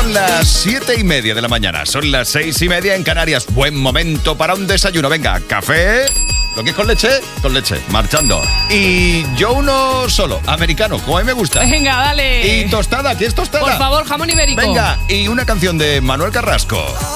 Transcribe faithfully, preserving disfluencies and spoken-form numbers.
Son las siete y media de la mañana, son las seis y media en Canarias. Buen momento para un desayuno. Venga, café, lo que es con leche, con leche, marchando. Y yo uno solo, americano, como a mí me gusta. Venga, dale. Y tostada, ¿qué es tostada? Por favor, jamón ibérico. Venga, y una canción de Manuel Carrasco.